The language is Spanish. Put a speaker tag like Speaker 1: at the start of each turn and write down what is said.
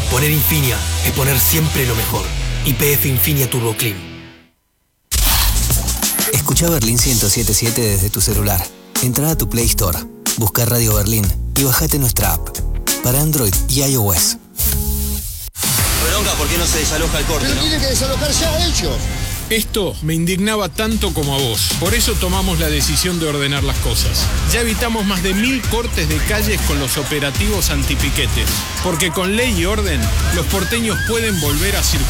Speaker 1: Poner Infinia es poner siempre lo mejor. YPF Infinia Turbo Clean.
Speaker 2: Escucha Berlín 107.7 desde tu celular. Entra a tu Play Store, busca Radio Berlín y bajate nuestra app. Para Android y iOS.
Speaker 3: Bronca, ¿por qué no se desaloja el corte?
Speaker 4: Pero tiene que desalojar ya ellos.
Speaker 5: Esto me indignaba tanto como a vos. Por eso tomamos la decisión de ordenar las cosas. Ya evitamos más de 1000 cortes de calles con los operativos antipiquetes. Porque con ley y orden, los porteños pueden volver a circular